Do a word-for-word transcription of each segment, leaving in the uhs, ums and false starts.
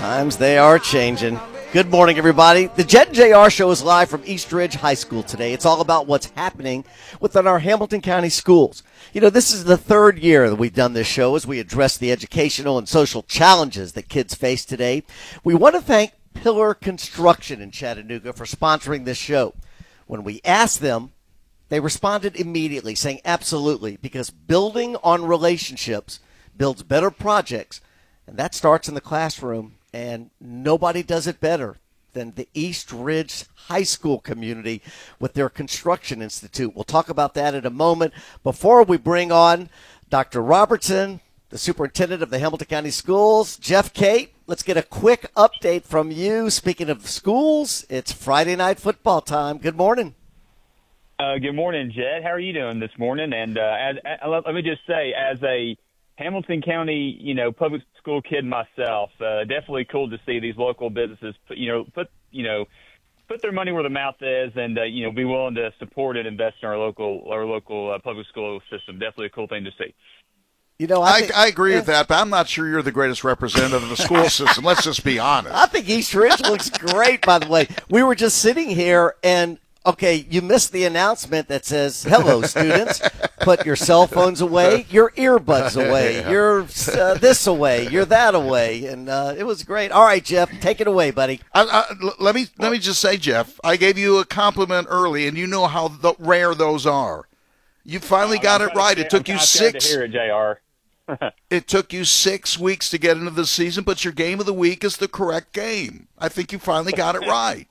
Times they are changing. Good morning, everybody. The Jet and J R Show is live from East Ridge High School today. It's all about what's happening within our Hamilton County schools. You know, this is the third year that we've done this show as we address the educational and social challenges that kids face today. We want to thank Pillar Construction in Chattanooga for sponsoring this show. When we asked them, they responded immediately, saying absolutely, because building on relationships builds better projects, and that starts in the classroom, and nobody does it better than the East Ridge High School community with their Construction Institute. We'll talk about that in a moment. Before we bring on Doctor Robertson, the superintendent of the Hamilton County Schools, Jeff Kate, let's get a quick update from you. Speaking of schools, it's Friday night football time. Good morning. Uh, good morning, Jed. How are you doing this morning? And uh, as, uh, let me just say, as a Hamilton County, you know, public school kid myself, uh, definitely cool to see these local businesses, put, you know, put, you know, put their money where the mouth is, and uh, you know, be willing to support and invest in our local, our local uh, public school system. Definitely a cool thing to see. You know, I, I, think, I agree yeah. with that, but I'm not sure you're the greatest representative of the school system. Let's just be honest. I think East Ridge looks great, by the way. We were just sitting here, and, okay, you missed the announcement that says, hello, students. Put your cell phones away, your earbuds away, Yeah. your uh, this away, your that away. And uh, it was great. All right, Jeff, take it away, buddy. I, I, let me let me just say, Jeff, I gave you a compliment early, and you know how th- rare those are. You finally got I'm it right. It took I'm you excited six. to hear it, J R. It took you six weeks to get into the season, but your game of the week is the correct game. I think you finally got it right.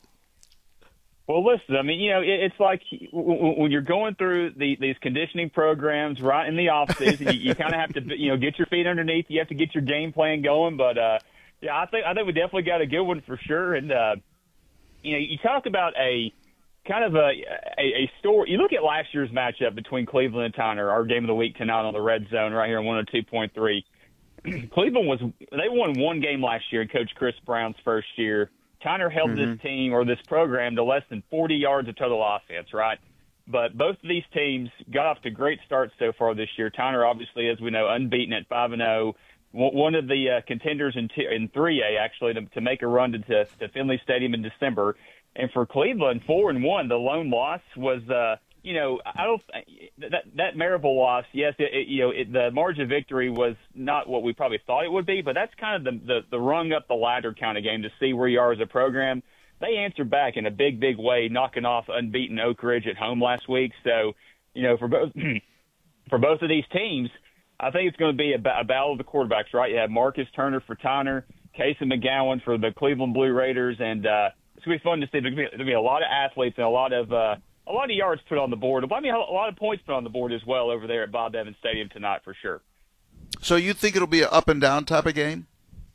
Well, listen, I mean, you know, it, it's like when you're going through the, these conditioning programs right in the off season, you, you kind of have to, you know, get your feet underneath. You have to get your game plan going. But uh, yeah, I think I think we definitely got a good one for sure. And uh, you know, you talk about a kind of a, a a story. You look at last year's matchup between Cleveland and Tyner, our game of the week tonight on the Red Zone right here on one oh two point three. Cleveland was they won one game last year in Coach Chris Brown's first year. Tyner held mm-hmm. this team or this program to less than forty yards of total offense, right? But both of these teams got off to great starts so far this year. Tyner, obviously, as we know, unbeaten at five and oh, one of the uh, contenders in, t- in three A, actually, to, to make a run to, to Finley Stadium in December. And for Cleveland, four and one, the lone loss was, uh, you know, I don't that that Maryville loss. Yes, it, it, you know, it, the margin of victory was not what we probably thought it would be, but that's kind of the, the the rung up the ladder kind of game to see where you are as a program. They answered back in a big, big way, knocking off unbeaten Oak Ridge at home last week. So, you know, for both for both of these teams, I think it's going to be a, a battle of the quarterbacks, right? You have Marcus Turner for Tyner, Casey McGowan for the Cleveland Blue Raiders, and uh, it's going to be fun to see. There'll be, there'll be a lot of athletes and a lot of uh, a lot of yards put on the board. I mean, a lot of points put on the board as well over there at Bob Evans Stadium tonight for sure. So you think it'll be an up and down type of game?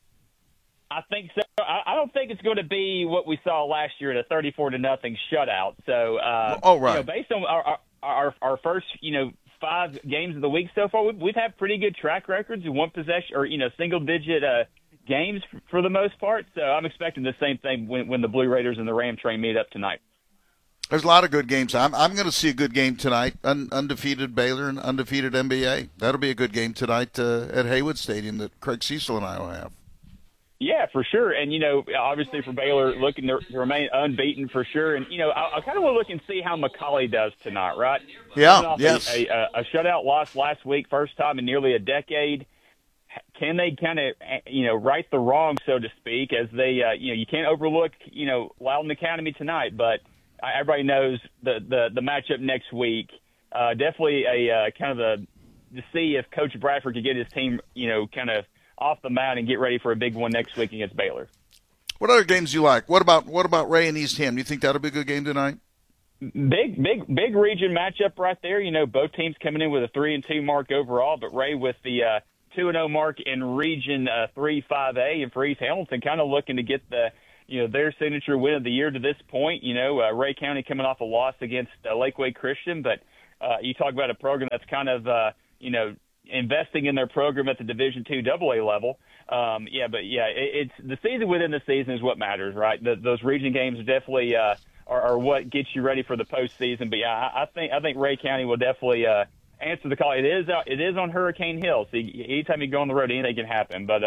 I think so. I, I don't think it's going to be what we saw last year at a thirty-four to nothing shutout. So, uh, oh right. You know, based on our, our our our first, you know, five games of the week so far, we've, we've had pretty good track records in one possession or you know single digit uh, games for, for the most part. So I'm expecting the same thing when when the Blue Raiders and the Ram Train meet up tonight. There's a lot of good games. I'm I'm going to see a good game tonight. Un, undefeated Baylor and undefeated N B A. That'll be a good game tonight uh, at Haywood Stadium that Craig Cecil and I will have. Yeah, for sure. And, you know, obviously for Baylor, looking to remain unbeaten for sure. And, you know, I, I kind of want to look and see how McCallie does tonight, right? Yeah, yes. A, a, a shutout loss last week, first time in nearly a decade. Can they kind of, you know, right the wrong, so to speak, as they, uh, you know, you can't overlook, you know, Loudon Academy tonight, but everybody knows the, the, the matchup next week. Uh, definitely a uh, kind of a to see if Coach Bradford could get his team, you know, kind of off the mound and get ready for a big one next week against Baylor. What other games do you like? What about what about Ray and East Ham? Do you think that'll be a good game tonight? Big, big, big region matchup right there. You know, both teams coming in with a three and two mark overall, but Ray with the uh, two and zero mark in Region uh, Three Five A, and for East Hamilton, kind of looking to get the you know their signature win of the year to this point. You know, uh, Ray County coming off a loss against uh, Lakeway Christian, but uh, you talk about a program that's kind of uh, you know. investing in their program at the Division two Double A level. Um, yeah, but yeah, it, it's the season within the season is what matters, right? The, those region games definitely uh, are, are what gets you ready for the postseason. But yeah, I, I think I think Ray County will definitely uh, answer the call. It is uh, it is on Hurricane Hill, so you, anytime you go on the road, anything can happen. But uh,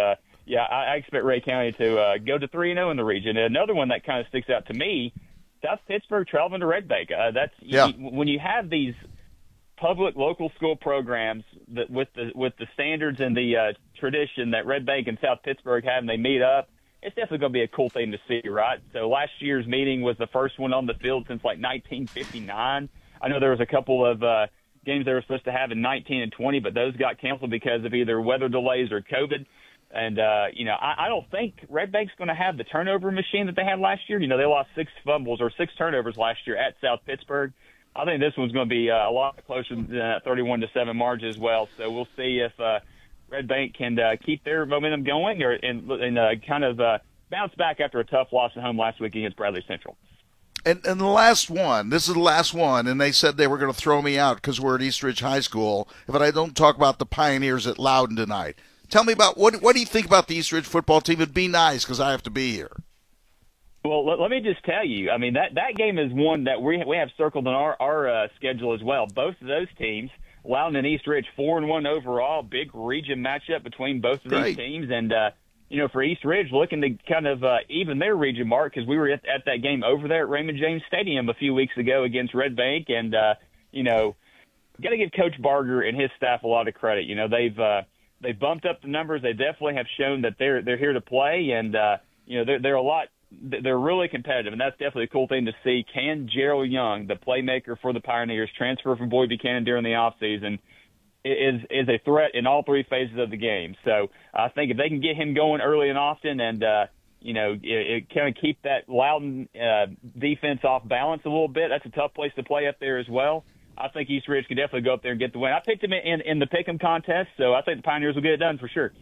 yeah, I, I expect Ray County to uh, go to three and oh in the region. And another one that kind of sticks out to me, South Pittsburgh traveling to Red Bank. Uh, that's yeah. you, when you have these public local school programs that with the with the standards and the uh, tradition that Red Bank and South Pittsburgh have, and they meet up. It's definitely going to be a cool thing to see, right? So last year's meeting was the first one on the field since like nineteen fifty-nine. I know there was a couple of uh, games they were supposed to have in nineteen and twenty, but those got canceled because of either weather delays or COVID. And, uh, you know, I, I don't think Red Bank's going to have the turnover machine that they had last year. You know, they lost six fumbles or six turnovers last year at South Pittsburgh. I think this one's going to be uh, a lot closer than that thirty-one to seven margin as well. So we'll see if uh, Red Bank can uh, keep their momentum going or and, and uh, kind of uh, bounce back after a tough loss at home last week against Bradley Central. And, and the last one, this is the last one, and they said they were going to throw me out because we're at East Ridge High School, but I don't talk about the Pioneers at Loudon tonight. Tell me about, what What do you think about the East Ridge football team? It'd be nice because I have to be here. Well, let, let me just tell you, I mean, that, that game is one that we, we have circled on our, our uh, schedule as well. Both of those teams, Loudon and East Ridge, four and one overall, big region matchup between both of Great. these teams. And, uh, you know, for East Ridge, looking to kind of uh, even their region mark, because we were at, at that game over there at Raymond James Stadium a few weeks ago against Red Bank. And, uh, you know, got to give Coach Barger and his staff a lot of credit. You know, they've uh, they've bumped up the numbers. They definitely have shown that they're they're here to play. And, uh, you know, they're, they're a lot – they're really competitive, and that's definitely a cool thing to see. Can Gerald Young, the playmaker for the Pioneers, transfer from Boyd Buchanan during the offseason, is is a threat in all three phases of the game. So I think if they can get him going early and often and, uh, you know, it, it kind of keep that Loudon uh, defense off balance a little bit, that's a tough place to play up there as well. I think East Ridge can definitely go up there and get the win. I picked them in, in the Pick'em contest, so I think the Pioneers will get it done for sure.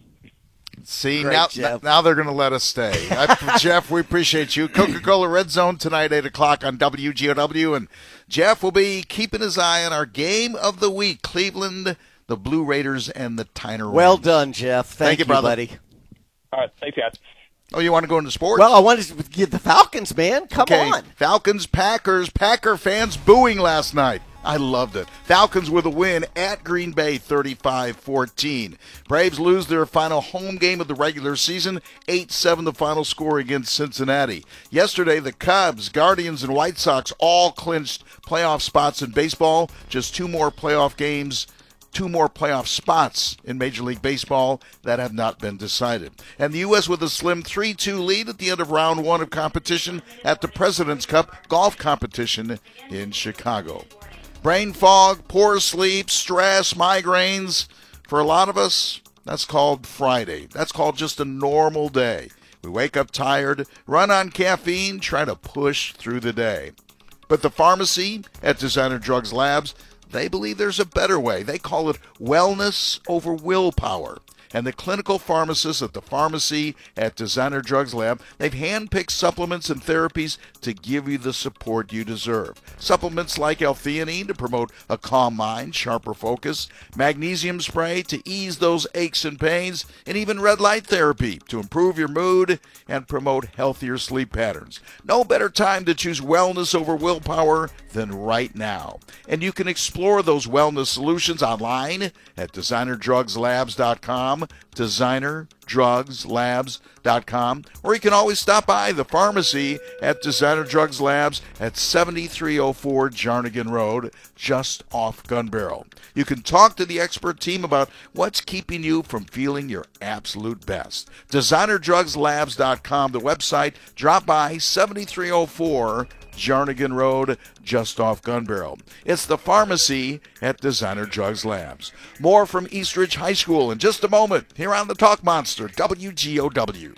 See, Great, now Jeff. now they're going to let us stay. I, Jeff, we appreciate you. Coca-Cola Red Zone tonight, eight o'clock on W G O W. And Jeff will be keeping his eye on our game of the week, Cleveland, the Blue Raiders, and the Tyner Well Rams. done, Jeff. Thank, Thank you, you, brother. buddy. All right, thanks, guys. Oh, you want to go into sports? Well, I wanted to get the Falcons, man. Come okay. on. Falcons, Packers, Packer fans booing last night. I loved it. Falcons with a win at Green Bay, thirty-five fourteen. Braves lose their final home game of the regular season, eight seven the final score against Cincinnati. Yesterday, the Cubs, Guardians, and White Sox all clinched playoff spots in baseball. Just two more playoff games, two more playoff spots in Major League Baseball that have not been decided. And the U S with a slim three two lead at the end of round one of competition at the President's Cup golf competition in Chicago. Brain fog, poor sleep, stress, migraines. For a lot of us, that's called Friday. That's called just a normal day. We wake up tired, run on caffeine, try to push through the day. But the pharmacy at Designer Drugs Labs, they believe there's a better way. They call it wellness over willpower. And the clinical pharmacists at the pharmacy at Designer Drugs Lab, they've handpicked supplements and therapies to give you the support you deserve. Supplements like L-theanine to promote a calm mind, sharper focus, magnesium spray to ease those aches and pains, and even red light therapy to improve your mood and promote healthier sleep patterns. No better time to choose wellness over willpower than right now. And you can explore those wellness solutions online at designer drugs labs dot com, designer drugs labs dot com, or you can always stop by the pharmacy at Designer Drugs Labs at seventy-three oh four Jarnigan Road, just off Gun Barrel. You can talk to the expert team about what's keeping you from feeling your absolute best. designer drugs labs dot com, the website. Drop by seventy-three oh four Jarnigan Road, just off Gun Barrel. It's the pharmacy at Designer Drugs Labs. More from East Ridge High School in just a moment here on the Talk Monster, W G O W.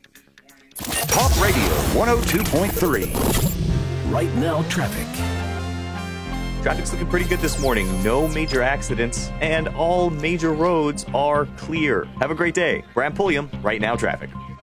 Talk Radio one oh two point three. Right now, traffic. Traffic's looking pretty good this morning. No major accidents, and all major roads are clear. Have a great day. Brad Pulliam, Right Now Traffic.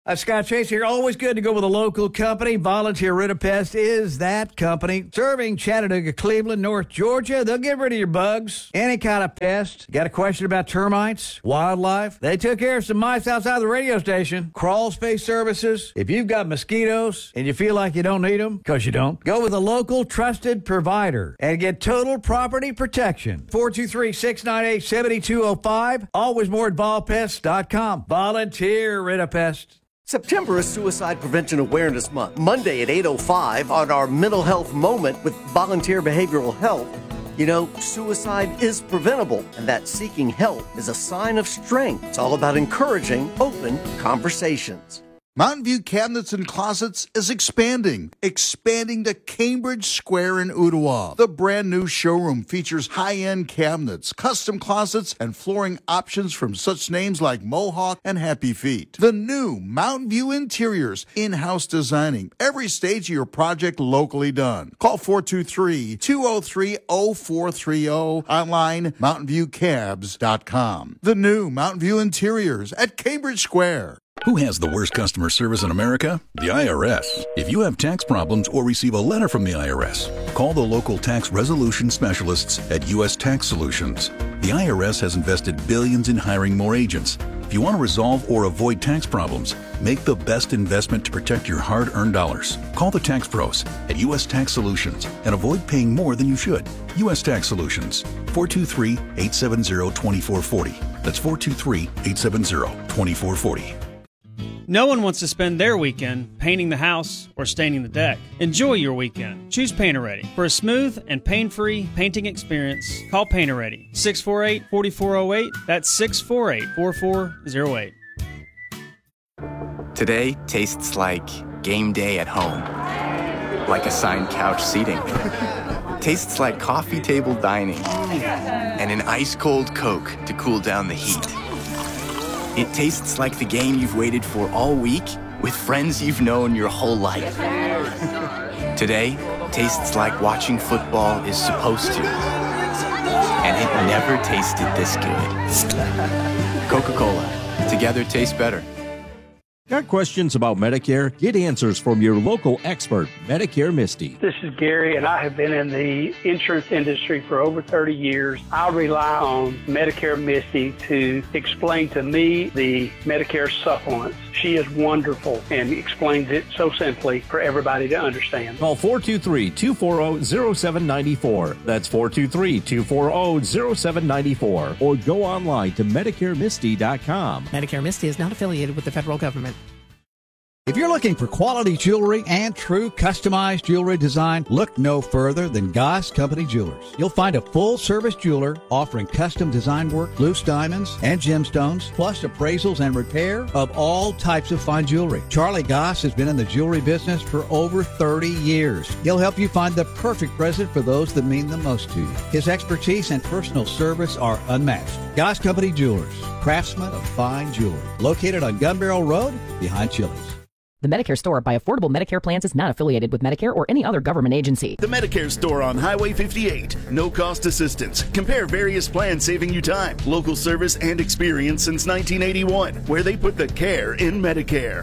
Uh, Scott Chase here. Always good to go with a local company. Volunteer Rid-A-Pest is that company. Serving Chattanooga, Cleveland, North Georgia. They'll get rid of your bugs, any kind of pest. Got a question about termites, wildlife? They took care of some mice outside the radio station. Crawl space services. If you've got mosquitoes and you feel like you don't need them, because you don't, go with a local trusted provider and get total property protection. four two three, six nine eight, seven two zero five. Always more at vol pest dot com. Volunteer Rid-A-Pest. September is Suicide Prevention Awareness Month. Monday at eight oh five on our Mental Health Moment with Volunteer Behavioral Health. You know, suicide is preventable, and that seeking help is a sign of strength. It's all about encouraging open conversations. Mountain View Cabinets and Closets is expanding, expanding to Cambridge Square in Ottawa. The brand new showroom features high-end cabinets, custom closets, and flooring options from such names like Mohawk and Happy Feet. The new Mountain View Interiors, in-house designing, every stage of your project locally done. Call four two three, two oh three, oh four three oh, online mountain view cabs dot com. The new Mountain View Interiors at Cambridge Square. Who has the worst customer service in America? The I R S. If you have tax problems or receive a letter from the I R S, call the local tax resolution specialists at U S Tax Solutions. The I R S has invested billions in hiring more agents. If you want to resolve or avoid tax problems, make the best investment to protect your hard-earned dollars. Call the tax pros at U S Tax Solutions and avoid paying more than you should. U S Tax Solutions, four two three, eight seven zero, two four four zero. That's four two three, eight seven zero, two four four zero. No one wants to spend their weekend painting the house or staining the deck. Enjoy your weekend. Choose Painter Ready. For a smooth and pain-free painting experience, call Painter Ready. six four eight, four four zero eight. That's six four eight, four four zero eight. Today tastes like game day at home. Like assigned couch seating. Tastes like coffee table dining. And an ice-cold Coke to cool down the heat. It tastes like the game you've waited for all week with friends you've known your whole life. Today tastes like watching football is supposed to. And it never tasted this good. Coca-Cola. Together tastes better. Got questions about Medicare? Get answers from your local expert, Medicare Misty. This is Gary, and I have been in the insurance industry for over thirty years. I rely on Medicare Misty to explain to me the Medicare supplements. She is wonderful and explains it so simply for everybody to understand. Call four two three, two four zero, zero seven nine four. That's four two three, two four zero, zero seven nine four. Or go online to medicare misty dot com. Medicare Misty is not affiliated with the federal government. If you're looking for quality jewelry and true customized jewelry design, look no further than Goss Company Jewelers. You'll find a full-service jeweler offering custom design work, loose diamonds, and gemstones, plus appraisals and repair of all types of fine jewelry. Charlie Goss has been in the jewelry business for over thirty years. He'll help you find the perfect present for those that mean the most to you. His expertise and personal service are unmatched. Goss Company Jewelers, craftsmen of fine jewelry. Located on Gun Barrel Road, behind Chili's. The Medicare Store by Affordable Medicare Plans is not affiliated with Medicare or any other government agency. The Medicare Store on Highway fifty-eight. No cost assistance. Compare various plans saving you time. Local service and experience since nineteen eighty-one, where they put the care in Medicare.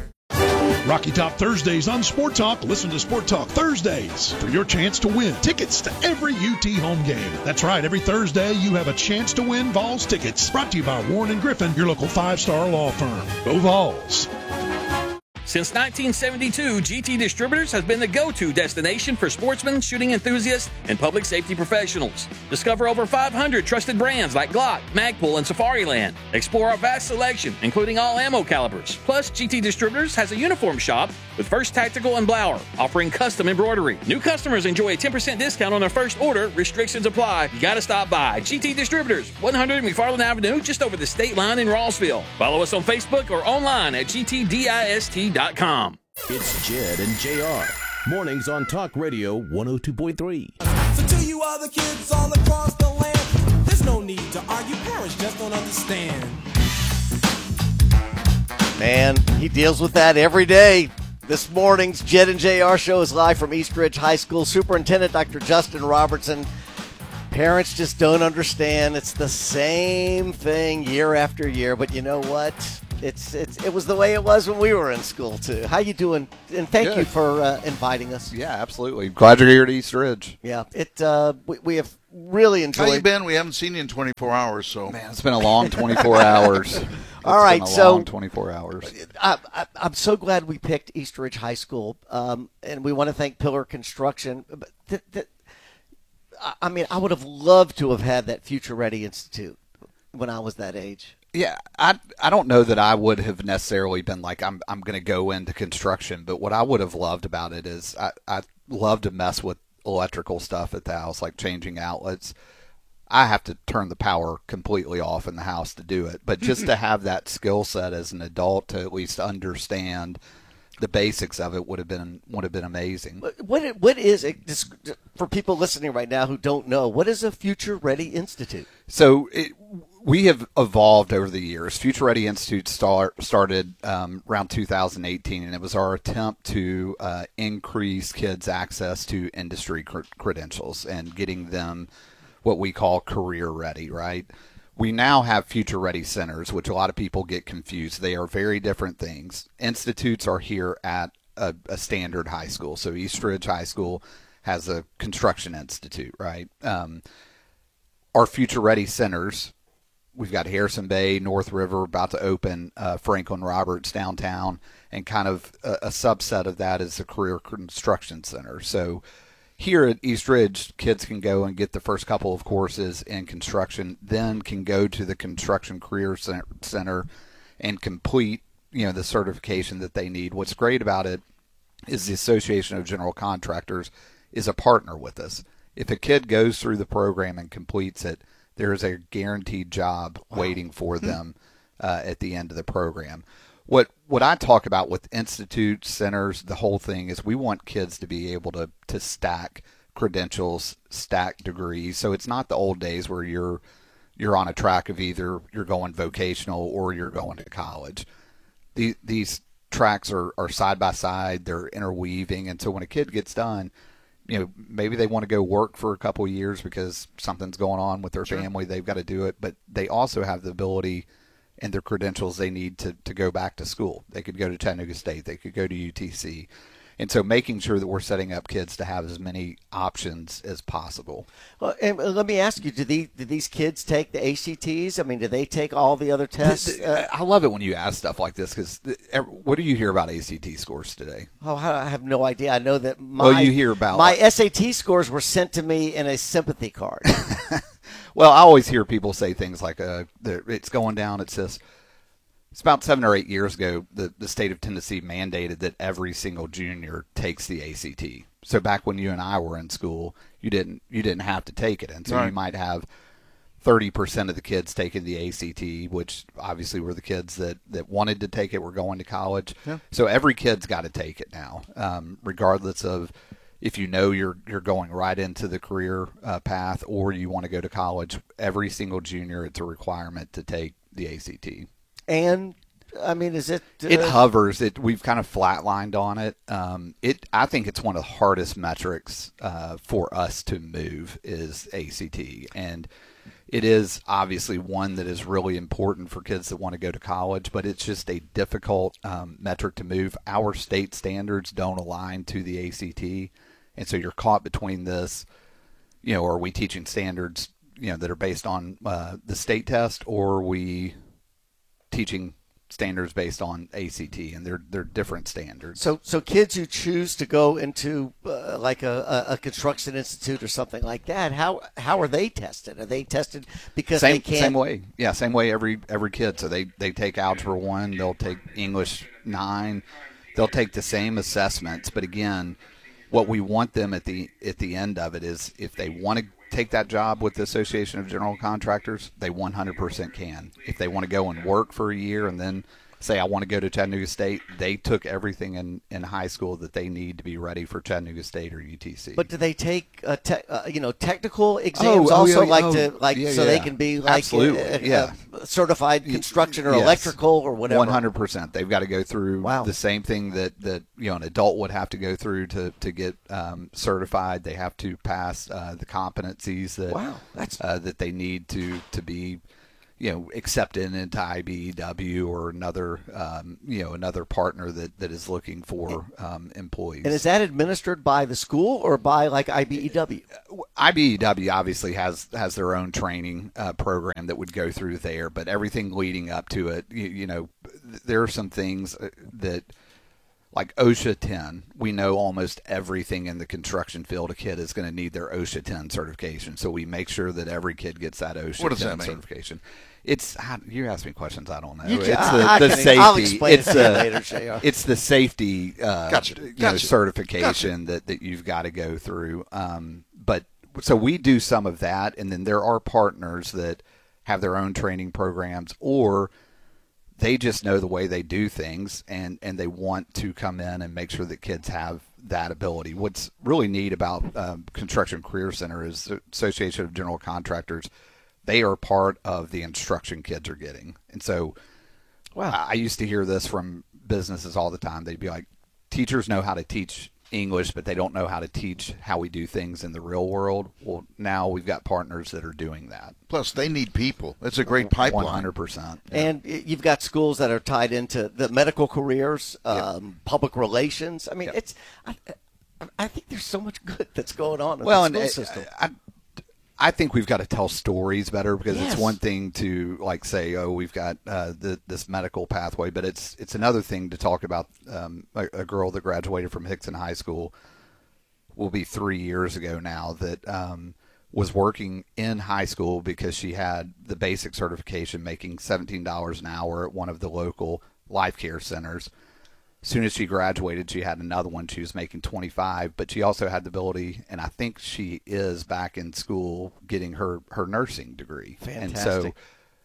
Rocky Top Thursdays on Sport Talk. Listen to Sport Talk Thursdays for your chance to win tickets to every U T home game. That's right, every Thursday you have a chance to win Vols tickets. Brought to you by Warren and Griffin, your local five-star law firm. Go Vols. Since nineteen seventy-two, G T Distributors has been the go-to destination for sportsmen, shooting enthusiasts, and public safety professionals. Discover over five hundred trusted brands like Glock, Magpul, and Safariland. Explore our vast selection, including all ammo calibers. Plus, G T Distributors has a uniform shop with First Tactical and Blower, offering custom embroidery. New customers enjoy a ten percent discount on their first order. Restrictions apply. You gotta stop by. G T Distributors, one hundred McFarland Avenue, just over the state line in Rossville. Follow us on Facebook or online at G T dist dot com. It's Jed and J R. Mornings on Talk Radio one oh two point three. So to you other kids all across the land, there's no need to argue. Parents just don't understand. Man, he deals with that every day. This morning's Jed and J R show is live from East Ridge High School. Superintendent Doctor Justin Robertson. Parents just don't understand. It's the same thing year after year. But you know what? It's it's it was the way it was when we were in school too. How you doing? And thank Good. you for uh, inviting us. Yeah, absolutely. Glad you're here at East Ridge. Yeah, it uh, we, we have really enjoyed. How you been? We haven't seen you in twenty-four hours, so man, it's been a long twenty-four hours. It's All right, been a so long twenty-four hours. I, I, I'm so glad we picked East Ridge High School, um, and we want to thank Pillar Construction. But th- th- I mean, I would have loved to have had that Future Ready Institute when I was that age. Yeah, I I don't know that I would have necessarily been like I'm I'm going to go into construction, but what I would have loved about it is I I love to mess with electrical stuff at the house, like changing outlets. I have to turn the power completely off in the house to do it, but just to have that skill set as an adult to at least understand the basics of it would have been would have been amazing. What what is it, just for people listening right now who don't know? What is a Future Ready Institute? So it, we have evolved over the years. Future Ready Institute start, started um, around two thousand eighteen, and it was our attempt to uh, increase kids' access to industry cr- credentials and getting them what we call career ready, right? We now have Future Ready Centers, which a lot of people get confused. They are very different things. Institutes are here at a, a standard high school. So East Ridge High School has a construction institute, right? Um, our Future Ready Centers, we've got Harrison Bay, North River about to open, uh, Franklin Roberts downtown, and kind of a, a subset of that is the Career Construction Center. So here at East Ridge, kids can go and get the first couple of courses in construction, then can go to the Construction Career Center and complete, you know, the certification that they need. What's great about it is the Association of General Contractors is a partner with us. If a kid goes through the program and completes it, there is a guaranteed job wow. waiting for them uh, at the end of the program. What what I talk about with institutes, centers, the whole thing is we want kids to be able to, to stack credentials, stack degrees. So it's not the old days where you're you're on a track of either you're going vocational or you're going to college. The, these tracks are, are side by side, they're interweaving, and so when a kid gets done, you know, maybe they want to go work for a couple of years because something's going on with their sure. family, they've got to do it, but they also have the ability and their credentials they need to, to go back to school. They could go to Chattanooga State. They could go to U T C. And so making sure that we're setting up kids to have as many options as possible. Well, and let me ask you, do, the, do these kids take the A C Ts? I mean, do they take all the other tests? Uh, I love it when you ask stuff like this because what do you hear about A C T scores today? Oh, I have no idea. I know that my, well, you hear about my like, S A T scores were sent to me in a sympathy card. Well, I always hear people say things like, uh, it's going down. It says, it's about seven or eight years ago, the, the state of Tennessee mandated that every single junior takes the A C T. So back when you and I were in school, you didn't you didn't have to take it. And so right. you might have thirty percent of the kids taking the A C T, which obviously were the kids that, that wanted to take it, were going to college. Yeah. So every kid's got to take it now, um, regardless of if you know you're you're going right into the career uh, path or you want to go to college. Every single junior, it's a requirement to take the A C T. And I mean, is it? Uh... It hovers. It we've kind of flatlined on it. Um, it I think it's one of the hardest metrics uh, for us to move is A C T, and it is obviously one that is really important for kids that want to go to college. But it's just a difficult um, metric to move. Our state standards don't align to the A C T, and so you're caught between this. You know, are we teaching standards you know that are based on uh, the state test, or are we teaching standards based on A C T, and they're they're different standards. So so kids who choose to go into uh, like a, a construction institute or something like that, how how are they tested? Are they tested because same, they can't? Same way, yeah, same way every every kid. So they they take Algebra one, they'll take English nine, they'll take the same assessments. But again, what we want them at the at the end of it is if they want to take that job with the Association of General Contractors, they one hundred percent can. If they want to go and work for a year and then say, I want to go to Chattanooga State, they took everything in, in high school that they need to be ready for Chattanooga State or U T C. But do they take, uh, te- uh, you know, technical exams oh, also oh, yeah, like oh, to, like, yeah, so yeah. they can be like Absolutely. Uh, yeah. uh, certified construction or yes. electrical or whatever? one hundred percent. They've got to go through wow. the same thing that, that, you know, an adult would have to go through to, to get um, certified. They have to pass uh, the competencies that, wow. That's... uh, that they need to, to be, you know, accepted into I B E W or another, um, you know, another partner that, that is looking for um, employees. And is that administered by the school or by like I B E W? I B E W obviously has has their own training uh, program that would go through there, but everything leading up to it, you, you know, there are some things that, like OSHA ten, we know almost everything in the construction field a kid is going to need their OSHA ten certification. So we make sure that every kid gets that OSHA what does ten that mean? certification. It's you ask me questions I don't know. You it's can, the, I, the I can, safety. I'll explain it's it to the you later, J R. It's the safety uh, gotcha. you know, Gotcha. certification Gotcha. that, that you've got to go through. Um, but so we do some of that, and then there are partners that have their own training programs, or they just know the way they do things, and, and they want to come in and make sure that kids have that ability. What's really neat about um, Construction Career Center is the Association of General Contractors. They are part of the instruction kids are getting. And so wow. I, I used to hear this from businesses all the time. They'd be like, teachers know how to teach English, but they don't know how to teach how we do things in the real world. Well, now we've got partners that are doing that. Plus, they need people. It's a great pipeline. one hundred percent. Yeah. And you've got schools that are tied into the medical careers, um, yep. public relations. I mean, yep. it's. I, I think there's so much good that's going on in well, the school and system. I, I, I think we've got to tell stories better, because yes. it's one thing to like say, oh, we've got uh, the, this medical pathway, but it's it's another thing to talk about um, a, a girl that graduated from Hickson High School, will be three years ago now, that um, was working in high school because she had the basic certification, making seventeen dollars an hour at one of the local life care centers. As soon as she graduated, she had another one. She was making twenty-five, but she also had the ability, and I think she is back in school getting her, her nursing degree. Fantastic. And so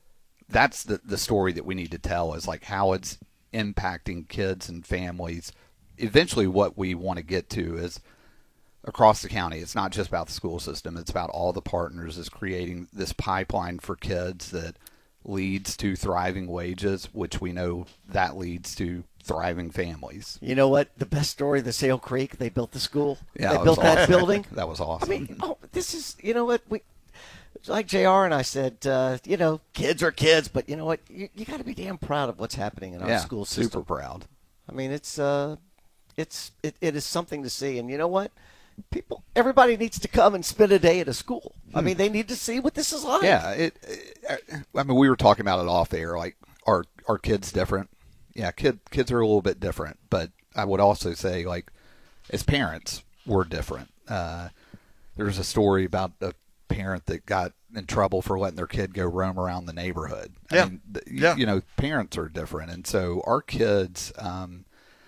that's the, the story that we need to tell, is like how it's impacting kids and families. Eventually what we want to get to is across the county, it's not just about the school system. It's about all the partners, is creating this pipeline for kids that leads to thriving wages, which we know that leads to thriving families. You know what? The best story, the Sale Creek, they built the school. Yeah, they that built was that awesome. building. That was awesome. I mean, oh, this is, you know what? We, like J R and I said, uh, you know, kids are kids, but you know what? You, you got to be damn proud of what's happening in our yeah, school system. super proud. I mean, it's, uh, it's, it, it is something to see. And you know what? People, everybody needs to come and spend a day at a school. I mean, they need to see what this is like. Yeah, it, it, I mean, we were talking about it off air. Like, are are kids different? Yeah, kid kids are a little bit different. But I would also say, like, as parents, we're different. Uh, there's a story about a parent that got in trouble for letting their kid go roam around the neighborhood. Yeah, I mean, yeah. You know, parents are different, and so our kids. Um,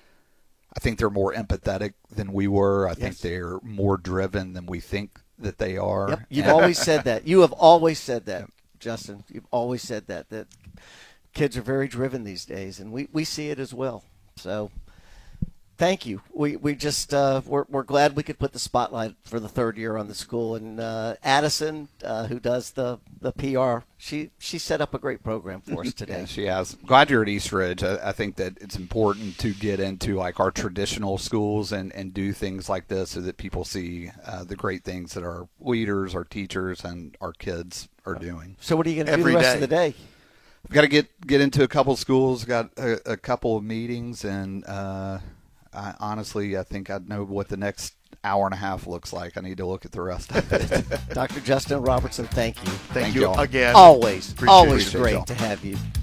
I think they're more empathetic than we were. I yes. think they're more driven than we think that they are. Yep. You've and, always said that. You have always said that, Justin. You've always said that, that kids are very driven these days, and we, we see it as well. So thank you. We we just uh, we're we're glad we could put the spotlight for the third year on the school. And uh, Addison, uh, who does the, the P R, she she set up a great program for us today. Yeah, she has. Glad you're at East Ridge. I, I think that it's important to get into like our traditional schools and, and do things like this so that people see uh, the great things that our leaders, our teachers, and our kids are doing. So what are you going to do the rest day. of the day? We've got to get get into a couple of schools. Got a, a couple of meetings, and uh, I, honestly, I think I know what the next hour and a half looks like. I need to look at the rest of it. Doctor Justin Robertson, thank you. Thank, Thank you y'all. again. Always, Appreciate always it. great y'all. to have you.